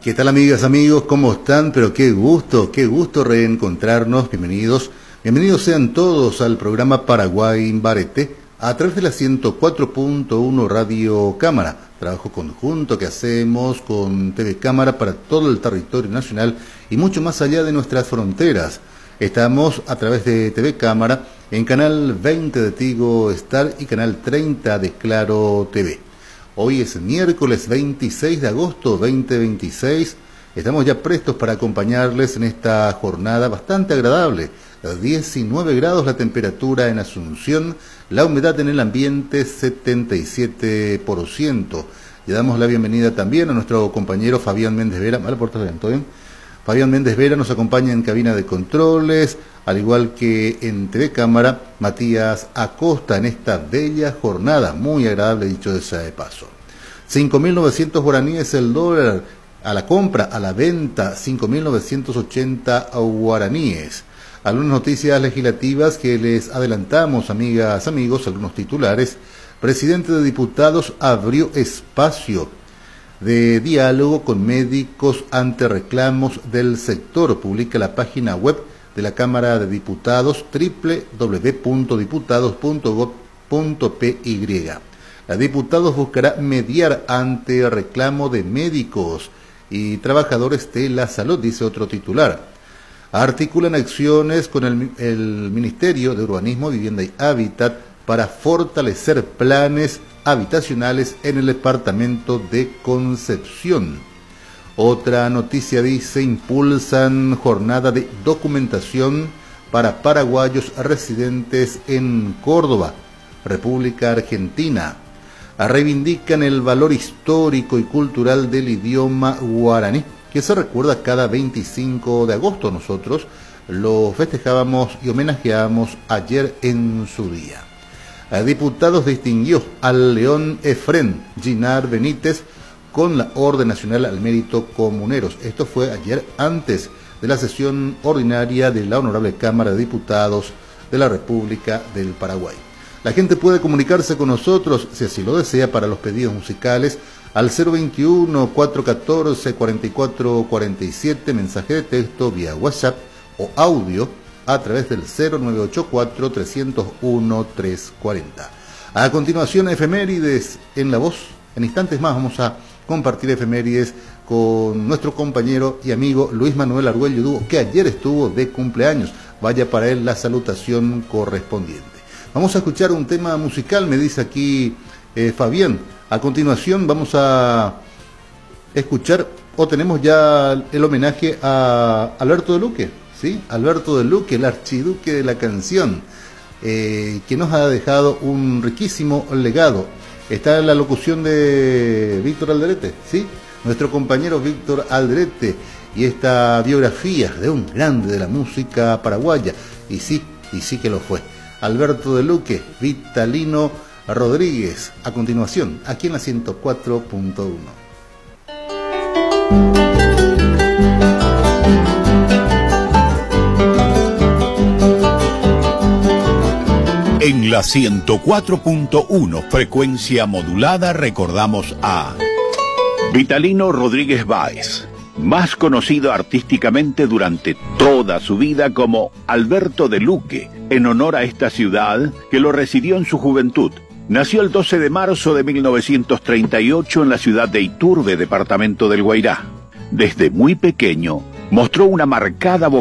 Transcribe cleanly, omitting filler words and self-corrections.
¿Qué tal, amigas, amigos? ¿Cómo están? Pero qué gusto reencontrarnos. Bienvenidos sean todos al programa Paraguay Barete a través de la 104.1 Radio Cámara, trabajo conjunto que hacemos con TV Cámara para todo el territorio nacional y mucho más allá de nuestras fronteras. Estamos a través de TV Cámara en canal 20 de Tigo Star y canal 30 de Claro TV. Hoy es miércoles 26 de agosto 2026. Estamos ya prestos para acompañarles en esta jornada bastante agradable. 19 grados la temperatura en Asunción, la humedad en el ambiente 77%. Le damos la bienvenida también a nuestro compañero Fabián Méndez Vera. ¿Vale? ¿Todo bien? Fabián Méndez Vera nos acompaña en cabina de controles, al igual que en TV Cámara, Matías Acosta en esta bella jornada, muy agradable dicho de ese paso. 5.900 guaraníes el dólar, a la compra, a la venta, 5.980 guaraníes. Algunas noticias legislativas que les adelantamos, amigas, amigos, algunos titulares. Presidente de Diputados abrió espacio de diálogo con médicos ante reclamos del sector. Publica la página web de la Cámara de Diputados www.diputados.gov.py. La Diputados buscará mediar ante reclamo de médicos y trabajadores de la salud, dice otro titular. Articulan acciones con el Ministerio de Urbanismo, Vivienda y Hábitat para fortalecer planes habitacionales en el departamento de Concepción. Otra noticia dice, impulsan jornada de documentación para paraguayos residentes en Córdoba, República Argentina. Reivindican el valor histórico y cultural del idioma guaraní, que se recuerda cada 25 de agosto. Nosotros lo festejábamos y homenajeamos ayer en su día. Diputados distinguió al León Efrén Ginar Benítez con la Orden Nacional al Mérito Comuneros. Esto fue ayer antes de la sesión ordinaria de la Honorable Cámara de Diputados de la República del Paraguay. La gente puede comunicarse con nosotros, si así lo desea, para los pedidos musicales al 021-414-4447, mensaje de texto vía WhatsApp o audio a través del 0984-301-340. A continuación, efemérides en la voz. En instantes más vamos a compartir efemérides con nuestro compañero y amigo Luis Manuel Argüello Dúo, que ayer estuvo de cumpleaños. Vaya para él la salutación correspondiente. Vamos a escuchar un tema musical, me dice aquí Fabián. A continuación vamos a escuchar, o tenemos ya el homenaje a Alberto de Luque. ¿Sí? Alberto de Luque, el archiduque de la canción, que nos ha dejado un riquísimo legado. Está en la locución de Víctor Alderete, ¿sí? Nuestro compañero Víctor Alderete, y esta biografía de un grande de la música paraguaya, y sí que lo fue. Alberto de Luque, Vitalino Rodríguez, a continuación, aquí en la 104.1. En la 104.1 frecuencia modulada recordamos a Vitalino Rodríguez Báez, más conocido artísticamente durante toda su vida como Alberto de Luque, en honor a esta ciudad que lo residió en su juventud. Nació el 12 de marzo de 1938 en la ciudad de Iturbe, departamento del Guairá. Desde muy pequeño mostró una marcada vocación